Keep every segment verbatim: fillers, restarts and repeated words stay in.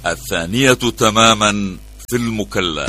الثانية تماما في المكلا.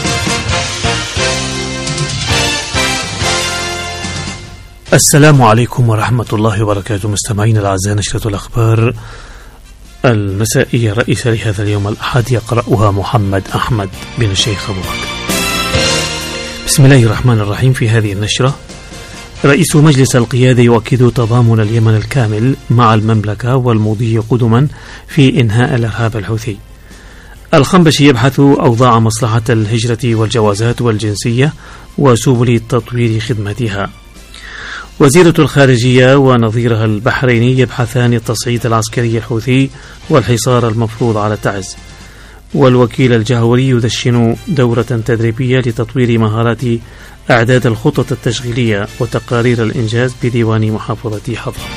السلام عليكم ورحمة الله وبركاته. مستمعين الأعزاء، نشرة الأخبار المسائية الرئيسة لهذا اليوم الأحد يقرأها محمد أحمد بن الشيخ أبو بكر. بسم الله الرحمن الرحيم. في هذه النشرة: رئيس مجلس القيادة يؤكد تضامن اليمن الكامل مع المملكة والمضي قدما في إنهاء الإرهاب الحوثي. الخنبشي يبحث أوضاع مصلحة الهجرة والجوازات والجنسية وسبل تطوير خدمتها. وزيرة الخارجية ونظيرها البحريني يبحثان التصعيد العسكري الحوثي والحصار المفروض على تعز. والوكيل الجهوري يدشن دورة تدريبية لتطوير مهارات إعداد الخطط التشغيلية وتقارير الإنجاز بديوان محافظة حضرموت.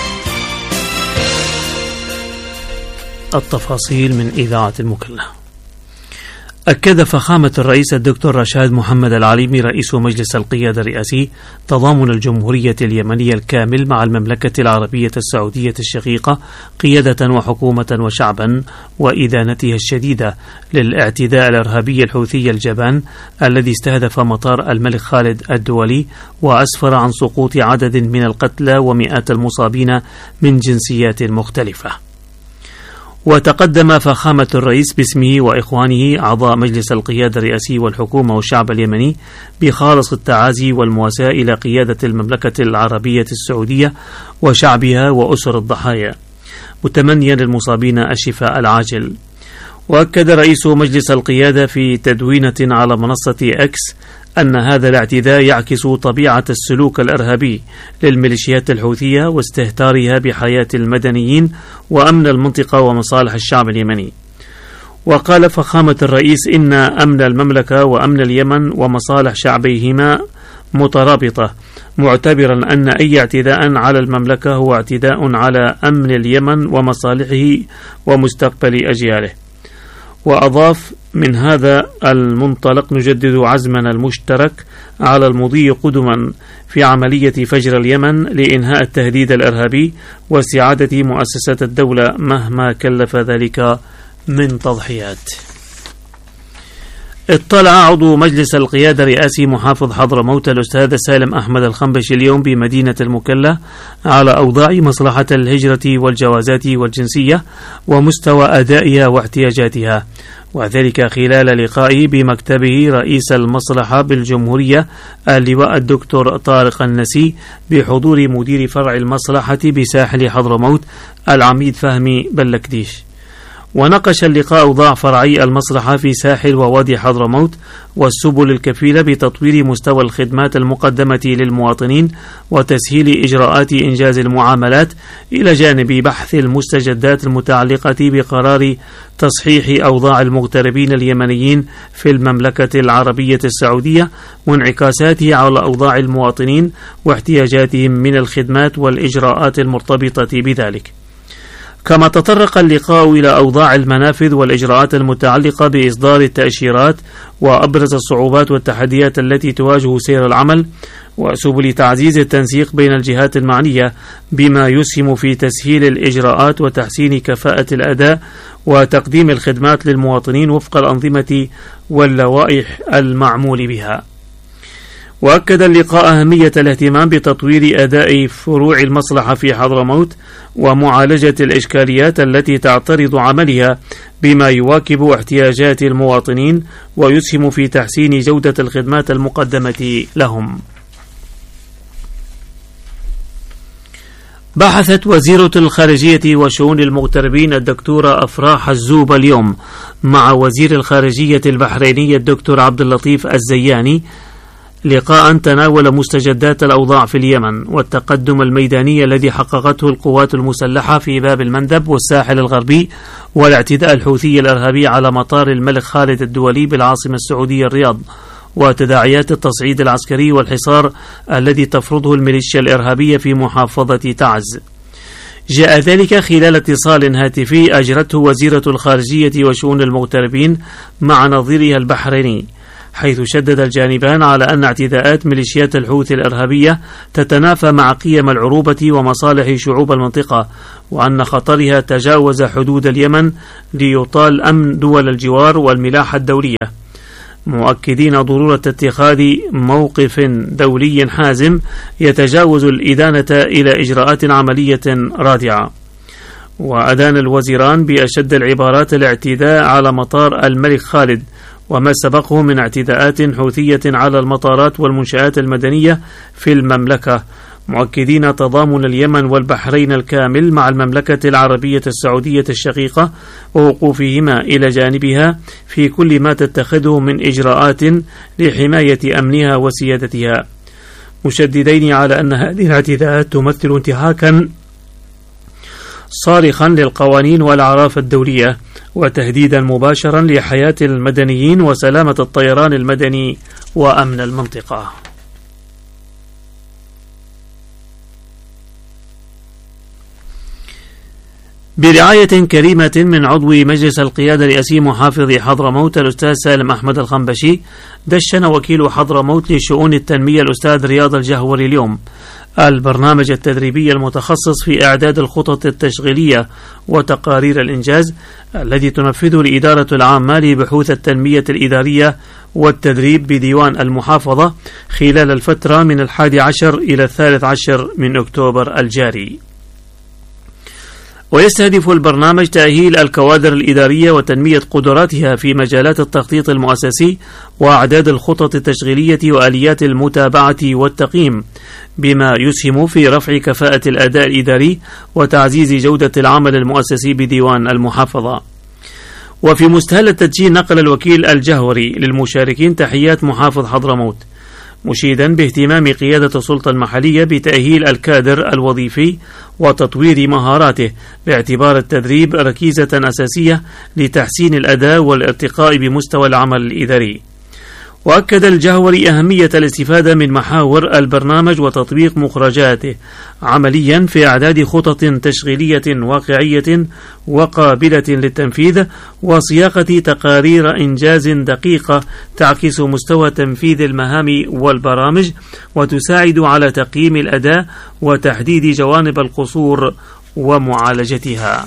التفاصيل من إذاعة المكلا. أكد فخامة الرئيس الدكتور رشاد محمد العليمي رئيس مجلس القيادة الرئاسي تضامن الجمهورية اليمنية الكامل مع المملكة العربية السعودية الشقيقة قيادة وحكومة وشعبا، وإدانتها الشديدة للاعتداء الإرهابي الحوثي الجبان الذي استهدف مطار الملك خالد الدولي وأسفر عن سقوط عدد من القتلى ومئات المصابين من جنسيات مختلفة. وتقدم فخامة الرئيس باسمه وإخوانه أعضاء مجلس القيادة الرئاسي والحكومة والشعب اليمني بخالص التعازي والمواساة إلى قيادة المملكة العربية السعودية وشعبها وأسر الضحايا، متمنيا للمصابين الشفاء العاجل. وأكد رئيس مجلس القيادة في تدوينة على منصة إكس أن هذا الاعتداء يعكس طبيعة السلوك الإرهابي للميليشيات الحوثية واستهتارها بحياة المدنيين وأمن المنطقة ومصالح الشعب اليمني. وقال فخامة الرئيس إن أمن المملكة وأمن اليمن ومصالح شعبيهما مترابطة، معتبرا أن أي اعتداء على المملكة هو اعتداء على أمن اليمن ومصالحه ومستقبل أجياله. وأضاف: من هذا المنطلق نجدد عزمنا المشترك على المضي قدما في عملية فجر اليمن لإنهاء التهديد الإرهابي واستعادة مؤسسات الدولة مهما كلف ذلك من تضحيات. اطلع عضو مجلس القيادة الرئاسي محافظ حضرموت الأستاذ سالم أحمد الخنبشي اليوم بمدينة المكلا على أوضاع مصلحة الهجرة والجوازات والجنسية ومستوى أدائها واحتياجاتها، وذلك خلال لقائه بمكتبه رئيس المصلحة بالجمهورية اللواء الدكتور طارق النسي بحضور مدير فرع المصلحة بساحل حضرموت العميد فهمي بلكديش. وناقش اللقاء أوضاع فرعي المصلحة في ساحل ووادي حضرموت والسبل الكفيلة بتطوير مستوى الخدمات المقدمة للمواطنين وتسهيل إجراءات إنجاز المعاملات، إلى جانب بحث المستجدات المتعلقة بقرار تصحيح أوضاع المغتربين اليمنيين في المملكة العربية السعودية وانعكاساته على أوضاع المواطنين واحتياجاتهم من الخدمات والإجراءات المرتبطة بذلك. كما تطرق اللقاء إلى أوضاع المنافذ والإجراءات المتعلقة بإصدار التأشيرات وأبرز الصعوبات والتحديات التي تواجه سير العمل وسبل تعزيز التنسيق بين الجهات المعنية بما يسهم في تسهيل الإجراءات وتحسين كفاءة الأداء وتقديم الخدمات للمواطنين وفق الأنظمة واللوائح المعمول بها. وأكد اللقاء أهمية الاهتمام بتطوير أداء فروع المصلحة في حضرموت ومعالجة الإشكاليات التي تعترض عملها بما يواكب احتياجات المواطنين ويسهم في تحسين جودة الخدمات المقدمة لهم. بحثت وزيرة الخارجية وشؤون المغتربين الدكتورة أفراح الزوب اليوم مع وزير الخارجية البحريني الدكتور عبد اللطيف الزياني لقاء تناول مستجدات الأوضاع في اليمن والتقدم الميداني الذي حققته القوات المسلحة في باب المندب والساحل الغربي والاعتداء الحوثي الإرهابي على مطار الملك خالد الدولي بالعاصمة السعودية الرياض وتداعيات التصعيد العسكري والحصار الذي تفرضه الميليشيا الإرهابية في محافظة تعز. جاء ذلك خلال اتصال هاتفي أجرته وزيرة الخارجية وشؤون المغتربين مع نظيرها البحريني، حيث شدد الجانبان على أن اعتداءات ميليشيات الحوثي الإرهابية تتنافى مع قيم العروبة ومصالح شعوب المنطقة، وأن خطرها تجاوز حدود اليمن ليطال أمن دول الجوار والملاحة الدولية، مؤكدين ضرورة اتخاذ موقف دولي حازم يتجاوز الإدانة إلى إجراءات عملية رادعة. وأدان الوزيران بأشد العبارات الاعتداء على مطار الملك خالد وما سبقه من اعتداءات حوثية على المطارات والمنشآت المدنية في المملكة، مؤكدين تضامن اليمن والبحرين الكامل مع المملكة العربية السعودية الشقيقة ووقوفهما إلى جانبها في كل ما تتخذه من إجراءات لحماية أمنها وسيادتها، مشددين على أن هذه الاعتداءات تمثل انتهاكا صارخا للقوانين والأعراف الدولية وتهديدا مباشرا لحياة المدنيين وسلامة الطيران المدني وأمن المنطقة. برعاية كريمة من عضو مجلس القيادة الرئاسي محافظ حضرموت الأستاذ سالم أحمد الخنبشي، دشن وكيل حضرموت لشؤون التنمية الأستاذ رياض الجهوري اليوم البرنامج التدريبي المتخصص في إعداد الخطط التشغيلية وتقارير الإنجاز الذي تنفذه الإدارة العامة لبحوث التنمية الإدارية والتدريب بديوان المحافظة خلال الفترة من الحادي عشر إلى الثالث عشر من أكتوبر الجاري. ويستهدف البرنامج تأهيل الكوادر الإدارية وتنمية قدراتها في مجالات التخطيط المؤسسي وأعداد الخطط التشغيلية وآليات المتابعة والتقييم، بما يسهم في رفع كفاءة الأداء الإداري وتعزيز جودة العمل المؤسسي بديوان المحافظة. وفي مستهل التدشين نقل الوكيل الجهوري للمشاركين تحيات محافظ حضرموت، مشيدا باهتمام قيادة السلطة المحلية بتأهيل الكادر الوظيفي وتطوير مهاراته، باعتبار التدريب ركيزة أساسية لتحسين الأداء والارتقاء بمستوى العمل الإداري. وأكد الجهوري أهمية الاستفادة من محاور البرنامج وتطبيق مخرجاته عمليا في إعداد خطط تشغيلية واقعية وقابلة للتنفيذ وصياغة تقارير إنجاز دقيقة تعكس مستوى تنفيذ المهام والبرامج وتساعد على تقييم الأداء وتحديد جوانب القصور ومعالجتها.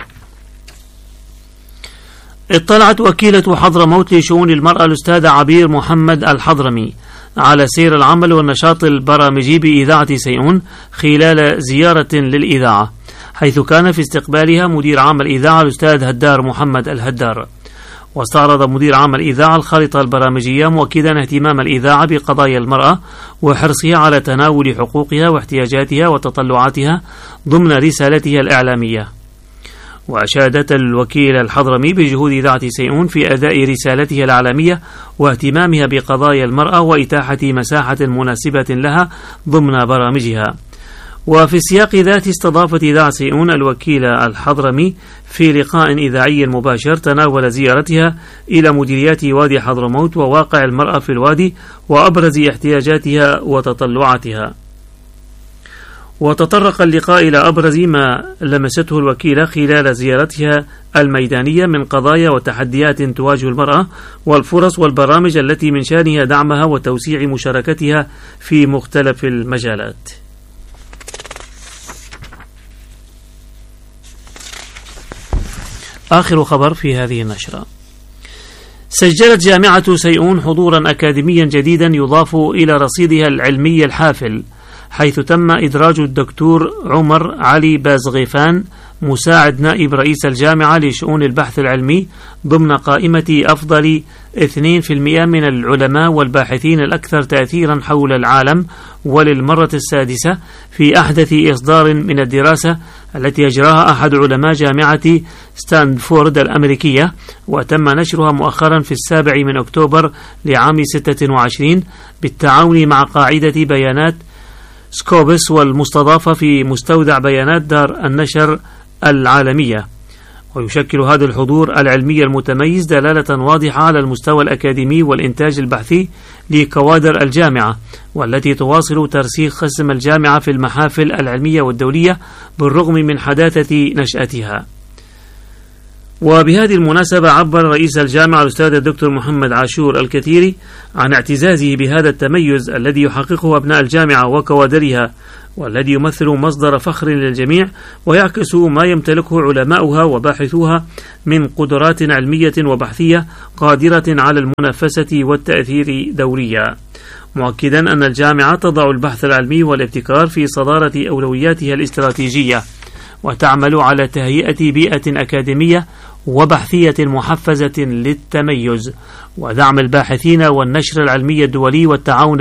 اطلعت وكيلة حضرموت لشؤون المرأة الأستاذة عبير محمد الحضرمي على سير العمل والنشاط البرامجي بإذاعة سيئون خلال زيارة للإذاعة، حيث كان في استقبالها مدير عام الإذاعة الأستاذ هدار محمد الهدار. واستعرض مدير عام الإذاعة الخارطة البرامجية مؤكدا اهتمام الإذاعة بقضايا المرأة وحرصها على تناول حقوقها واحتياجاتها وتطلعاتها ضمن رسالتها الإعلامية. وأشادت الوكيل الحضرمي بجهود إذاعة سيئون في أداء رسالتها العالمية واهتمامها بقضايا المرأة وإتاحة مساحة مناسبة لها ضمن برامجها. وفي السياق ذات استضافت إذاعة سيئون الوكيل الحضرمي في لقاء إذاعي مباشر تناول زيارتها إلى مديريات وادي حضرموت وواقع المرأة في الوادي وأبرز احتياجاتها وتطلعاتها. وتطرق اللقاء إلى أبرز ما لمسته الوكيلة خلال زيارتها الميدانية من قضايا وتحديات تواجه المرأة والفرص والبرامج التي من شأنها دعمها وتوسيع مشاركتها في مختلف المجالات. آخر خبر في هذه النشرة: سجلت جامعة سيئون حضورا أكاديميا جديدا يضاف إلى رصيدها العلمي الحافل، حيث تم إدراج الدكتور عمر علي بازغيفان مساعد نائب رئيس الجامعة لشؤون البحث العلمي ضمن قائمة أفضل اثنين بالمئة من العلماء والباحثين الأكثر تأثيرا حول العالم، وللمرة السادسة في أحدث إصدار من الدراسة التي أجراها أحد علماء جامعة ستانفورد الأمريكية، وتم نشرها مؤخرا في السابع من أكتوبر لعام ستة وعشرين بالتعاون مع قاعدة بيانات سكوبس والمستضافة في مستودع بيانات دار النشر العالمية. ويشكل هذا الحضور العلمي المتميز دلالة واضحة على المستوى الأكاديمي والإنتاج البحثي لكوادر الجامعة، والتي تواصل ترسيخ قسم الجامعة في المحافل العلمية والدولية بالرغم من حداثة نشأتها. وبهذه المناسبة عبر رئيس الجامعة الأستاذ الدكتور محمد عاشور الكثيري عن اعتزازه بهذا التميز الذي يحققه أبناء الجامعة وكوادرها، والذي يمثل مصدر فخر للجميع ويعكس ما يمتلكه علماؤها وباحثوها من قدرات علمية وبحثية قادرة على المنافسة والتأثير دوريا، مؤكدا أن الجامعة تضع البحث العلمي والابتكار في صدارة أولوياتها الاستراتيجية، وتعمل على تهيئة بيئة أكاديمية وبحثية محفزة للتميز ودعم الباحثين والنشر العلمي الدولي والتعاون